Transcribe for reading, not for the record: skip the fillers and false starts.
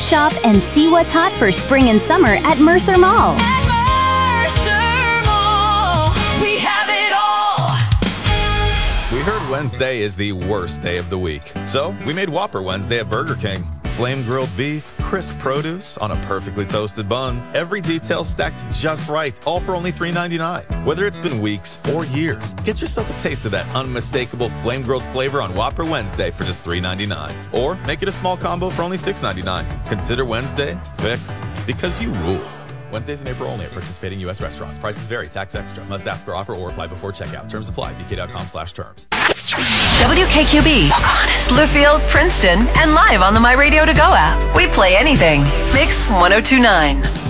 shop and see what's hot for spring and summer at Mercer Mall. We have it all. We heard Wednesday is the worst day of the week, so we made Whopper Wednesday at Burger King. Flame grilled beef, crisp produce on a perfectly toasted bun. Every detail stacked just right, all for only $3.99. Whether it's been weeks or years, get yourself a taste of that unmistakable flame grilled flavor on Whopper Wednesday for just $3.99. Or make it a small combo for only $6.99. Consider Wednesday fixed, because you rule. Wednesdays in April only at participating U.S. restaurants. Prices vary. Tax extra. Must ask for offer or apply before checkout. Terms apply. BK.com/terms. WKQB, Pocahontas, Bluefield, Princeton, and live on the My Radio To Go app. We play anything. Mix 1029.